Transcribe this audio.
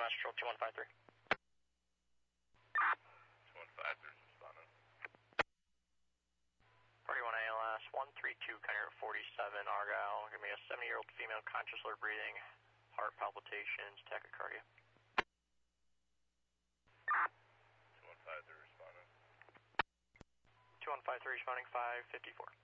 EMS Patrol 2153. 2153 responding. Party 1 ALS 132, County 47, Argyle. Give me a 70-year-old female, conscious, alert breathing, heart palpitations, tachycardia. 2153 responding. 2153 responding 554.